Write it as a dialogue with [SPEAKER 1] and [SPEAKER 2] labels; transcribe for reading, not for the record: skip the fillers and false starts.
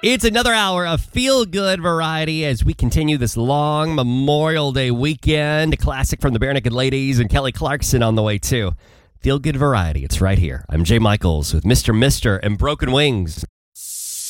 [SPEAKER 1] It's another hour of feel-good variety as we continue this long Memorial Day weekend. A classic from the Bare Naked Ladies and Kelly Clarkson on the way, too. Feel-good variety. It's right here. I'm Jay Michaels with Mr. and Broken Wings.